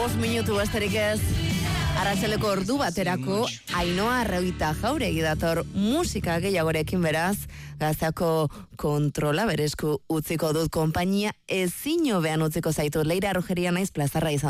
5 besterik ez. Arratsaleko ordu baterako Ainhoa Arrauita Jauregi dator musika gehiagorekin beraz. Gazteako kontrola berezko utziko dut konpainia ezin hobean utziko zaitu. Leira Rogeria naiz plazarra izan.